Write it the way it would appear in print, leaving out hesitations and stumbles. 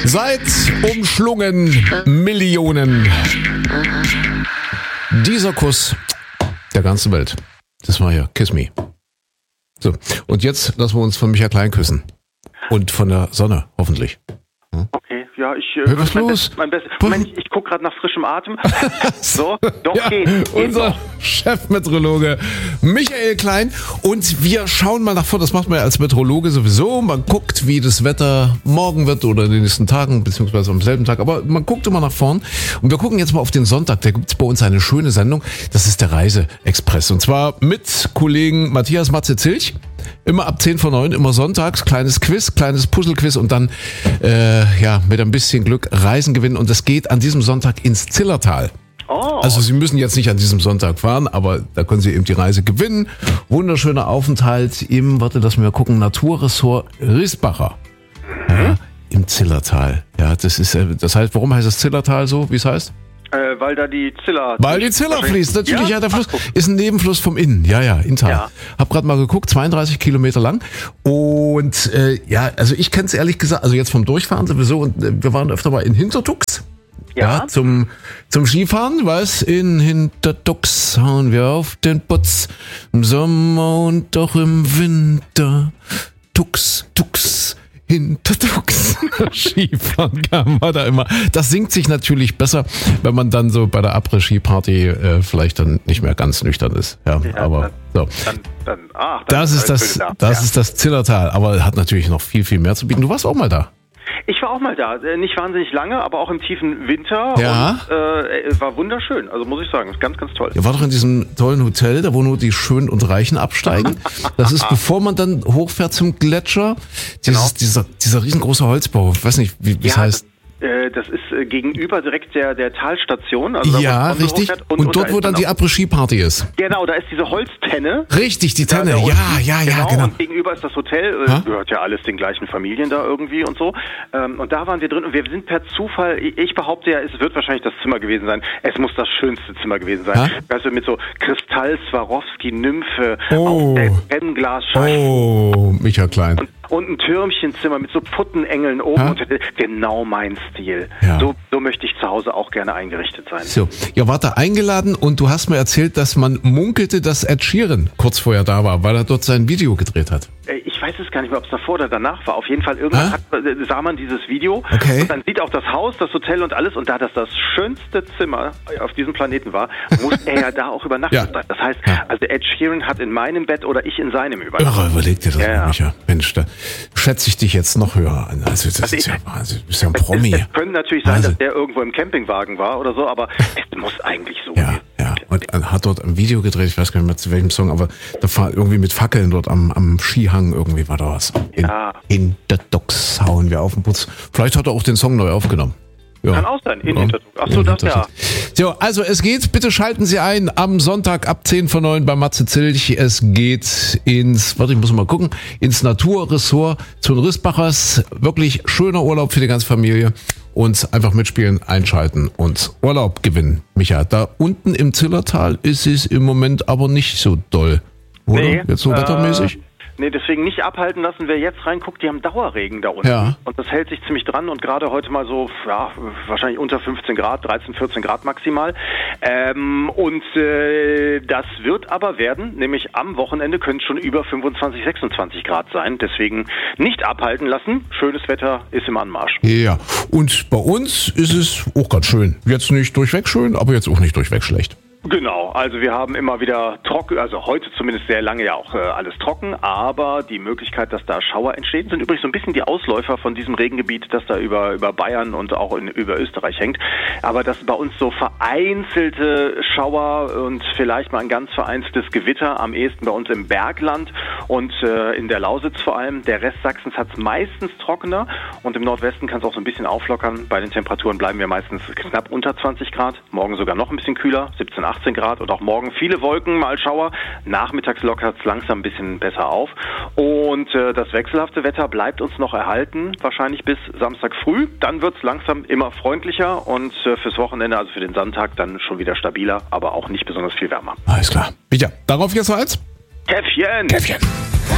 Seit umschlungen Millionen. Dieser Kuss der ganzen Welt. Das war ja Kiss Me. So, und jetzt lassen wir uns von Michael Klein küssen. Und von der Sonne, hoffentlich. Okay, ja, ich was los? Mein Bestes. Moment, ich gucke gerade nach frischem Atem. So, doch, ja, geht unser noch. Chefmeteorologe Michael Klein. Und wir schauen mal nach vorne. Das macht man ja als Meteorologe sowieso. Man guckt, wie das Wetter morgen wird oder in den nächsten Tagen, beziehungsweise am selben Tag. Aber man guckt immer nach vorn. Und wir gucken jetzt mal auf den Sonntag. Da gibt es bei uns eine schöne Sendung. Das ist der Reise-Express. Und zwar mit Kollegen Matthias Matze Zilch. Immer ab 10 vor 9, immer sonntags. Kleines Quiz, kleines Puzzlequiz und dann mit ein bisschen Glück Reisen gewinnen. Und das geht an diesem Sonntag ins Zillertal. Oh. Also Sie müssen jetzt nicht an diesem Sonntag fahren, aber da können Sie eben die Reise gewinnen. Wunderschöner Aufenthalt im, lass mich mal gucken, Naturressort Riesbacher. Ja, im Zillertal. Ja, das heißt, warum heißt das Zillertal so, wie es heißt? Weil da die Ziller... Weil die Ziller fließt, natürlich. Ja, der Fluss ist ein Nebenfluss vom Inn. Ja, Inntal. Ja. Hab gerade mal geguckt, 32 Kilometer lang. Und also ich kenne es ehrlich gesagt, also jetzt vom Durchfahren sowieso. Und wir waren öfter mal in Hintertux. Ja, zum Skifahren, in Hintertux hauen wir auf den Putz. Im Sommer und auch im Winter. Tux, Hintertux. Skifahren kann man da immer. Das singt sich natürlich besser, wenn man dann so bei der Après-Ski-Party vielleicht dann nicht mehr ganz nüchtern ist. Ja, aber so. Das ist das Zillertal, aber hat natürlich noch viel, viel mehr zu bieten. Du warst auch mal da. Ich war auch mal da, nicht wahnsinnig lange, aber auch im tiefen Winter. Ja. Und war wunderschön, also muss ich sagen, ist ganz, ganz toll. Ihr wart doch in diesem tollen Hotel, da wo nur die Schönen und Reichen absteigen. Das ist, bevor man dann hochfährt zum Gletscher, dieser riesengroße Holzbau. Ich weiß nicht, wie es heißt. Das ist gegenüber direkt der Talstation. Also ja, richtig. Und dort, wo dann die Après-Ski-Party ist. Genau, da ist diese Holztenne. Richtig, die Tenne. Ja, genau. Und gegenüber ist das Hotel. Gehört ja alles den gleichen Familien da irgendwie und so. Und da waren wir drin und wir sind per Zufall, ich behaupte ja, es wird wahrscheinlich das Zimmer gewesen sein. Es muss das schönste Zimmer gewesen sein. Weißt du, mit so Kristall, Swarovski-Nymphe auf der Brennglasscheibe. Oh, Michael Klein. Und ein Türmchenzimmer mit so Puttenengeln oben. Und genau mein Stil. Ja. So möchte ich zu Hause auch gerne eingerichtet sein. So, ihr wart da eingeladen und du hast mir erzählt, dass man munkelte, dass Ed Sheeran kurz vorher da war, weil er dort sein Video gedreht hat. Ich weiß es gar nicht mehr, ob es davor oder danach war. Auf jeden Fall, irgendwann sah man dieses Video. Okay. Und dann sieht auch das Haus, das Hotel und alles. Und da das schönste Zimmer auf diesem Planeten war, muss er ja da auch übernachten sein. Das heißt, also Ed Sheeran hat in meinem Bett oder ich in seinem übernachtet. Irre, überleg dir das mal, Micha. Mensch, da schätze ich dich jetzt noch höher an. Also das ist ja Wahnsinn. Du bist ja ein Promi. Es könnte natürlich sein, dass der irgendwo im Campingwagen war oder so, aber es muss eigentlich so gehen. Ja, und er hat dort ein Video gedreht, ich weiß gar nicht mehr zu welchem Song, aber da war irgendwie mit Fackeln dort am Skihang, irgendwie war da was. In der Docks hauen wir auf den Putz. Vielleicht hat er auch den Song neu aufgenommen. Ja. Kann auch sein, in Hintertux. Achso, das ja. So, also es geht, bitte schalten Sie ein am Sonntag ab 10 vor 9 bei Matze Zilch. Es geht ins Naturressort zu den Rissbachers. Wirklich schöner Urlaub für die ganze Familie. Und einfach mitspielen, einschalten und Urlaub gewinnen. Micha, da unten im Zillertal ist es im Moment aber nicht so doll. Oder? Nee, jetzt so wettermäßig? Nee, deswegen nicht abhalten lassen. Wer jetzt reinguckt, die haben Dauerregen da unten. Ja. Und das hält sich ziemlich dran und gerade heute mal so, wahrscheinlich unter 15 Grad, 13, 14 Grad maximal. Das wird aber werden, nämlich am Wochenende können es schon über 25, 26 Grad sein. Deswegen nicht abhalten lassen. Schönes Wetter ist im Anmarsch. Ja, und bei uns ist es auch ganz schön. Jetzt nicht durchweg schön, aber jetzt auch nicht durchweg schlecht. Genau, also wir haben immer wieder trocken, also heute zumindest sehr lange ja auch alles trocken, aber die Möglichkeit, dass da Schauer entstehen, sind übrigens so ein bisschen die Ausläufer von diesem Regengebiet, das da über Bayern und auch über Österreich hängt. Aber das bei uns so vereinzelte Schauer und vielleicht mal ein ganz vereinzeltes Gewitter, am ehesten bei uns im Bergland und in der Lausitz vor allem. Der Rest Sachsens hat es meistens trockener und im Nordwesten kann es auch so ein bisschen auflockern. Bei den Temperaturen bleiben wir meistens knapp unter 20 Grad, morgen sogar noch ein bisschen kühler, 17, 18 Grad und auch morgen viele Wolken, mal Schauer. Nachmittags lockert es langsam ein bisschen besser auf. Und das wechselhafte Wetter bleibt uns noch erhalten, wahrscheinlich bis Samstag früh. Dann wird es langsam immer freundlicher und fürs Wochenende, also für den Sonntag, dann schon wieder stabiler, aber auch nicht besonders viel wärmer. Alles klar. Wieder, darauf jetzt Käffchen. Käffchen!